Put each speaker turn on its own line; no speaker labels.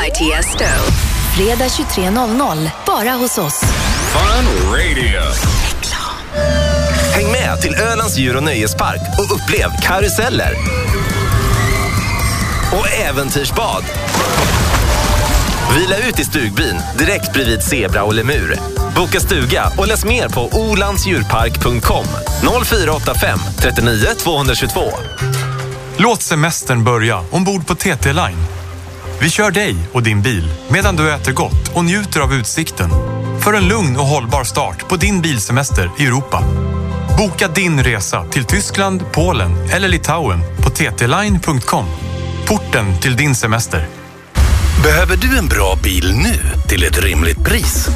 by Tiesto. Fredag 23.00, bara hos oss.
Fun Radio.
Häng med till Ölands djur- och nöjespark och upplev karuseller och äventyrsbad. Vila ut i stugbyn direkt bredvid zebra och lemur. Boka stuga och läs mer på olandsdjurpark.com 0485 39 222.
Låt semestern börja ombord på TT Line. Vi kör dig och din bil medan du äter gott och njuter av utsikten. För en lugn och hållbar start på din bilsemester i Europa. Boka din resa till Tyskland, Polen eller Litauen på ttline.com. Porten till din semester.
Behöver du en bra bil nu till ett rimligt pris?